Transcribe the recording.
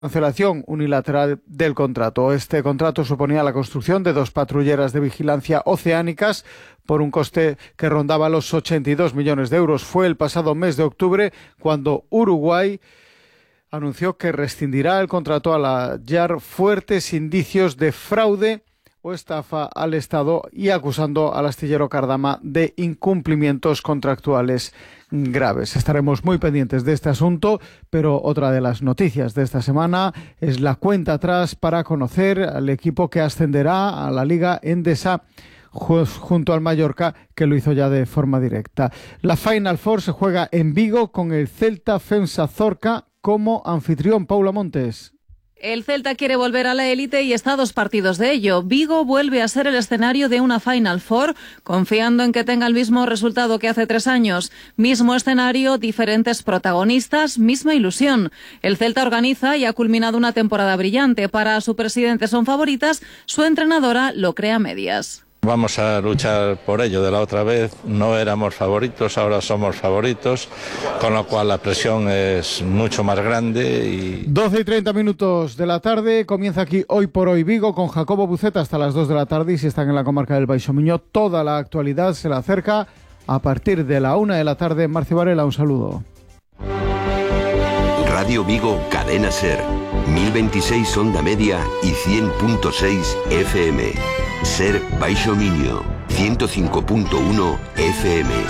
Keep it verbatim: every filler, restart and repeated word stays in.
cancelación unilateral del contrato. Este contrato suponía la construcción de dos patrulleras de vigilancia oceánicas por un coste que rondaba los ochenta y dos millones de euros. Fue el pasado mes de octubre cuando Uruguay anunció que rescindirá el contrato al hallar fuertes indicios de fraude o estafa al Estado y acusando al astillero Cardama de incumplimientos contractuales graves. Estaremos muy pendientes de este asunto, pero otra de las noticias de esta semana es la cuenta atrás para conocer al equipo que ascenderá a la Liga Endesa junto al Mallorca, que lo hizo ya de forma directa. La Final Four se juega en Vigo con el Celta Fensa Zorca como anfitrión. Paula Montes. El Celta quiere volver a la élite y está a dos partidos de ello. Vigo vuelve a ser el escenario de una Final Four, confiando en que tenga el mismo resultado que hace tres años. Mismo escenario, diferentes protagonistas, misma ilusión. El Celta organiza y ha culminado una temporada brillante. Para su presidente son favoritas, su entrenadora lo cree a medias. Vamos a luchar por ello. De la otra vez no éramos favoritos, ahora somos favoritos, con lo cual la presión es mucho más grande. Y... doce y treinta minutos de la tarde, comienza aquí Hoy por Hoy Vigo con Jacobo Buceta hasta las dos de la tarde, y si están en la comarca del Baixo Miño, toda la actualidad se la acerca a partir de la una de la tarde. Marcio Varela, un saludo. Radio Vigo, Cadena Ser, mil veintiséis onda media y cien punto seis F M. Ser Baixo Miño, ciento cinco punto uno F M.